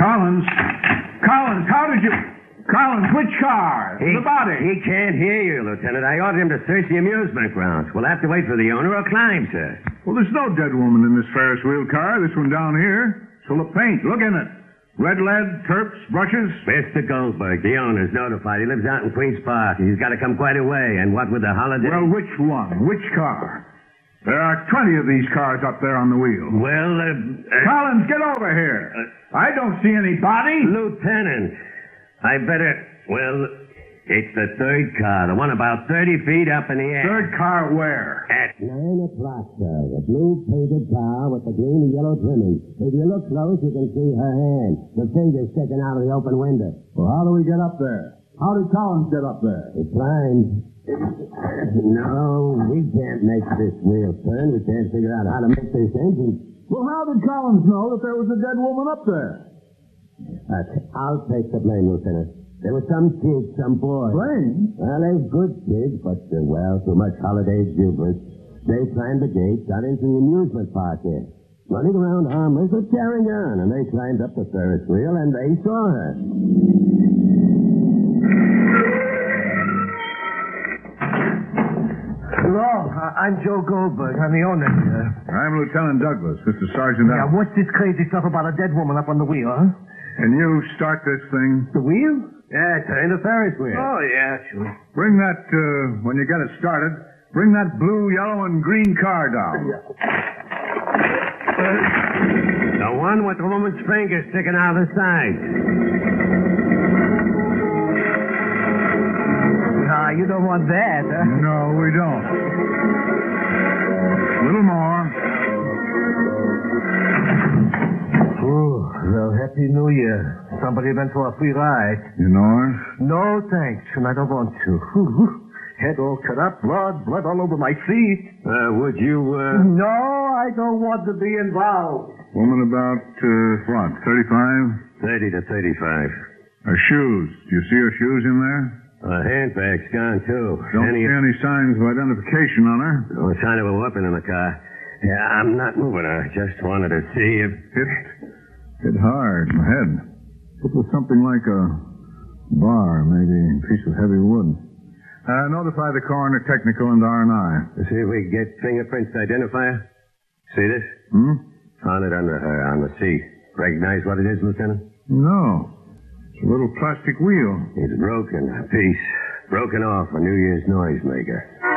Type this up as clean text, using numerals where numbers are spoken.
Collins, how did you... Collins, which car? The body. He can't hear you, Lieutenant. I ordered him to search the amusement grounds. We'll have to wait for the owner or climb, sir. Well, there's no dead woman in this Ferris wheel car. This one down here. It's full of paint. Look in it. Red lead, turps, brushes. Mr. Goldberg, the owner's notified. He lives out in Queens Park. He's got to come quite a way. And what with the holiday... Well, which one? Which car? There are 20 of these cars up there on the wheel. Well, Collins, get over here. I don't see any body. Lieutenant, I better... Well, it's the third car, the one about 30 feet up in the air. Third car where? At 9 o'clock, sir. The blue painted car with the green and yellow trimming. If you look close, you can see her hand. The finger's sticking out of the open window. Well, how do we get up there? How did Collins get up there? He climbed. No, we can't make this wheel turn. We can't figure out how to make this engine. Well, how did Collins know that there was a dead woman up there? I'll take the blame, Lieutenant. There was some kids, some boys. Blame? Well, they're good kids, but, too much holiday exuberance. They climbed the gate, got into the amusement park here. Running around harmless or carrying on, and they climbed up the Ferris wheel, and they saw her. Hello, I'm Joe Goldberg. I'm the owner, sir. I'm Lieutenant Douglas. This is Sergeant Yeah, Allen. what's this crazy stuff about a dead woman up on the wheel, huh? Can you start this thing? The wheel? Yeah, turn the Ferris wheel. Oh, yeah, sure. Bring that, when you get it started, bring that blue, yellow, and green car down. The one with the woman's finger sticking out of the side. Nah, you don't want that, huh? No, we don't. A little more. Oh, well, Happy New Year. Somebody been for a free ride. You know her? No, thanks, and I don't want to. Head all cut up, blood all over my feet. Would you, No, I don't want to be involved. Woman about, 35? 30 to 35. Her shoes. Do you see her shoes in there? Handbag's gone, too. Don't see any signs of identification on her. No sign of a weapon in the car. Yeah, I'm not moving her. Just wanted to see if... Hit hard in the head. It was something like a bar, maybe a piece of heavy wood. Notify the coroner, technical, and R&I. See if we can get fingerprints to identify her. See this? Found it under her on the seat. Recognize what it is, Lieutenant? No. It's a little plastic wheel. It's broken, a piece. Broken off a New Year's noisemaker.